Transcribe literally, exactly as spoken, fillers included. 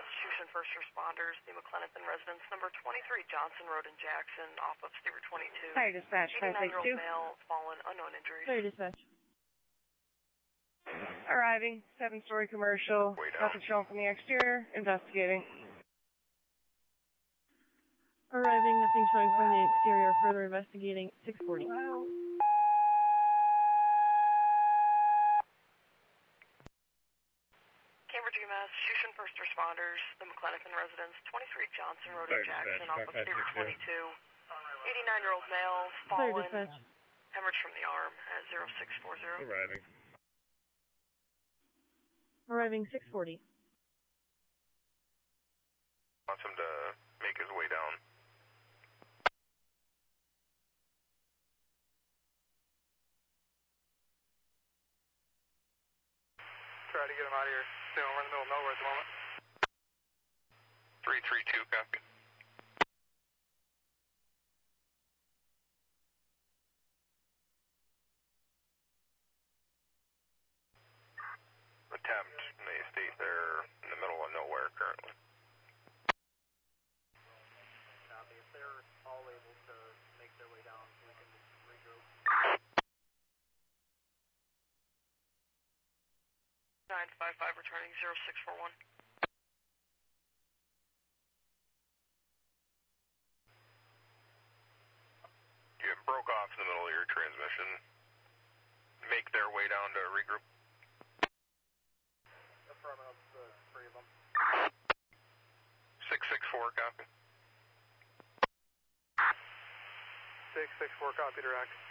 Massachusetts first responders, the McLennan residence, number twenty-three Johnson Road in Jackson, off of State Route twenty-two. Fire dispatch, five six two. eighty-nine-year-old male, fallen, unknown injuries. Fire dispatch. Arriving, seven-story commercial. Nothing shown from the exterior. Investigating. Arriving, nothing showing from the exterior. Further investigating. six forty. Wow. Cambridge, Massachusetts first responders, the McLennan residence, twenty-three Johnson Road in Jackson, off of State Route twenty-two. eighty-nine-year-old male, Fire fallen, dispatch. hemorrhage from the arm at zero six four zero. Arriving. Arriving, six forty. Wants him to make his way down. Try to get him out of here. We're in the middle of nowhere at the moment. three three two, copy. Attempt may state they're in the middle of nowhere currently. Copy. If they're all able to make their way down, we can regroup. nine five five returning zero six four one. You broke off in the middle of your transmission. Make their way down to regroup. Affirmative, the three of them. six six four, copy. six six four, copy, direct.